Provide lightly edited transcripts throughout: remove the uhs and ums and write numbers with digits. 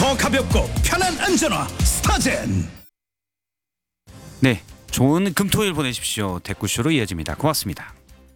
더 가볍고 편한 안전화 스타젠. 네, 좋은 금토일 보내십시오. 대구쇼로 이어집니다. 고맙습니다.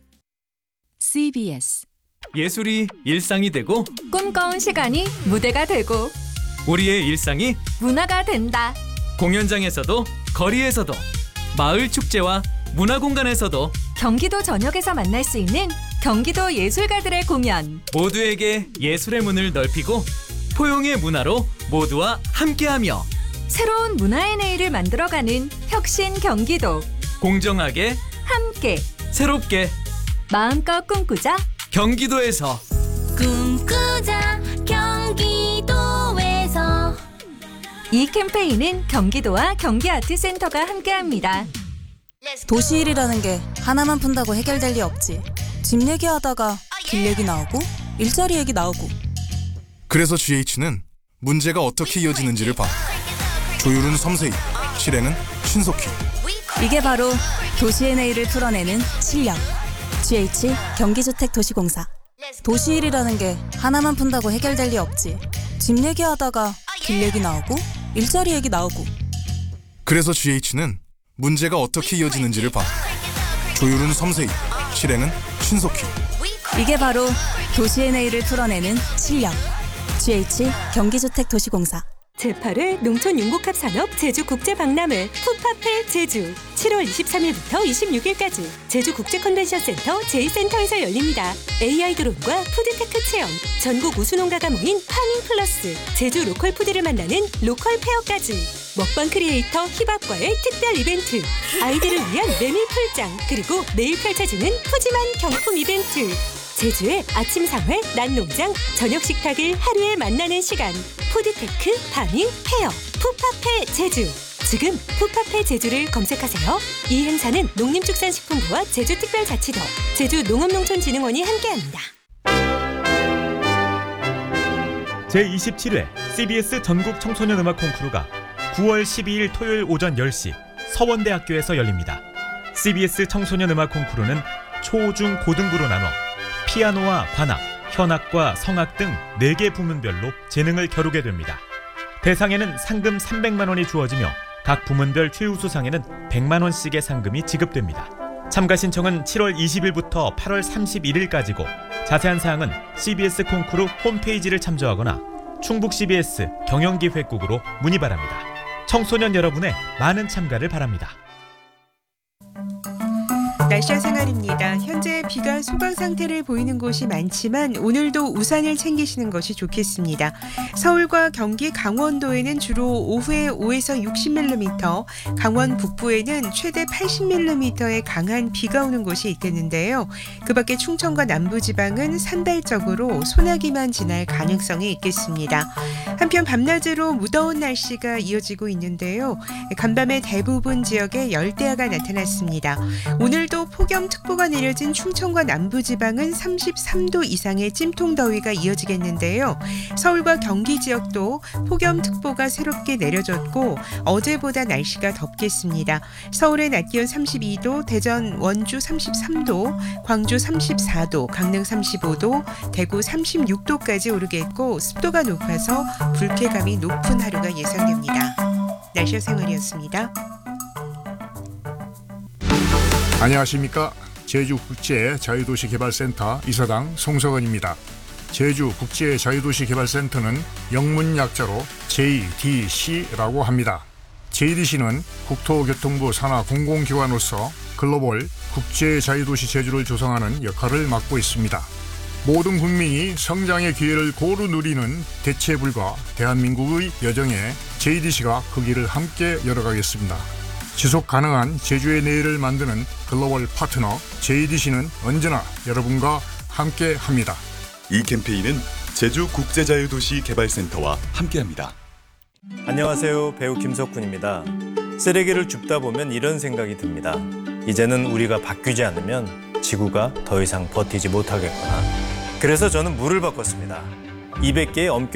CBS 예술이 일상이 되고 꿈꿔온 시간이 무대가 되고 우리의 일상이 문화가 된다. 공연장에서도 거리에서도 마을 축제와 문화공간에서도 경기도 전역에서 만날 수 있는 경기도 예술가들의 공연. 모두에게 예술의 문을 넓히고 포용의 문화로 모두와 함께하며 새로운 문화의 내일을 만들어가는 혁신 경기도. 공정하게 함께 새롭게 마음껏 꿈꾸자. 경기도에서 꿈꾸자 경기도에서. 이 캠페인은 경기도와 경기아트센터가 함께합니다. 도시일이라는 게 하나만 푼다고 해결될 리 없지. 집 얘기하다가 길 얘기 나오고 일자리 얘기 나오고. 그래서 GH는 문제가 어떻게 이어지는지를 봐. 조율은 섬세히, 실행은 신속히. 이게 바로 도시의 내일을 풀어내는 실력. GH 경기주택도시공사. 도시일이라는 게 하나만 푼다고 해결될 리 없지. 집 얘기하다가 길 얘기 나오고 일자리 얘기 나오고. 그래서 GH는 문제가 어떻게 이어지는지를 봐. 조율은 섬세히, 실행은 신속히. 이게 바로 도시의 내일을 풀어내는 실력. GH 경기주택도시공사. 제8회 농촌융복합 산업 제주국제박람회 푸파페 제주 7월 23일부터 26일까지 제주국제컨벤션센터 제2센터에서 열립니다. AI 드론과 푸드테크 체험, 전국 우수농가가 모인 파밍 플러스, 제주 로컬 푸드를 만나는 로컬 페어까지, 먹방 크리에이터 희밥과의 특별 이벤트, 아이들을 위한 메밀 풀장, 그리고 내일 펼쳐지는 푸짐한 경품 이벤트. 제주의 아침 상회, 낮 농장, 저녁 식탁을 하루에 만나는 시간. 푸드테크, 파밍, 페어, 푸파페 제주. 지금 푸파페 제주를 검색하세요. 이 행사는 농림축산식품부와 제주특별자치도, 제주농업농촌진흥원이 함께합니다. 제27회 CBS 전국 청소년 음악 콩쿠르가 9월 12일 토요일 오전 10시 서원대학교에서 열립니다. CBS 청소년 음악 콩쿠르는 초, 중, 고등부로 나눠 피아노와 관악, 현악과 성악 등 4개 부문별로 재능을 겨루게 됩니다. 대상에는 상금 300만 원이 주어지며 각 부문별 최우수상에는 100만 원씩의 상금이 지급됩니다. 참가 신청은 7월 20일부터 8월 31일까지고 자세한 사항은 CBS 콩쿠르 홈페이지를 참조하거나 충북 CBS 경영기획국으로 문의 바랍니다. 청소년 여러분의 많은 참가를 바랍니다. 날씨와 생활입니다. 현재 비가 소강 상태를 보이는 곳이 많지만 오늘도 우산을 챙기시는 것이 좋겠습니다. 서울과 경기, 강원도에는 주로 오후에 5에서 60mm, 강원 북부에는 최대 80mm의 강한 비가 오는 곳이 있겠는데요. 그 밖에 충청과 남부지방은 산발적으로 소나기만 지날 가능성이 있겠습니다. 한편 밤낮으로 무더운 날씨가 이어지고 있는데요. 간밤에 대부분 지역에 열대야가 나타났습니다. 오늘도 폭염특보가 내려진 충청과 남부지방은 33도 이상의 찜통더위가 이어지겠는데요. 서울과 경기 지역도 폭염특보가 새롭게 내려졌고 어제보다 날씨가 덥겠습니다. 서울의 낮 기온 32도, 대전, 원주 33도, 광주 34도, 강릉 35도, 대구 36도까지 오르겠고 습도가 높아서 불쾌감이 높은 하루가 예상됩니다. 날씨와 생활이었습니다. 안녕하십니까. 제주국제자유도시개발센터 이사장 송석원입니다. 제주국제자유도시개발센터는 영문 약자로 JDC라고 합니다. JDC는 국토교통부 산하 공공기관으로서 글로벌 국제자유도시 제주를 조성하는 역할을 맡고 있습니다. 모든 국민이 성장의 기회를 고루 누리는 대체불가 대한민국의 여정에 JDC가 그 길을 함께 열어가겠습니다. 지속 가능한 제주의 내일을 만드는 글로벌 파트너 JDC는 언제나 여러분과 함께합니다. 이 캠페인은 제주국제자유도시개발센터와 함께합니다. 안녕하세요. 배우 김석훈입니다. 쓰레기를 줍다 보면 이런 생각이 듭니다. 이제는 우리가 바뀌지 않으면 지구가 더 이상 버티지 못하겠구나. 그래서 저는 물을 바꿨습니다. 200개의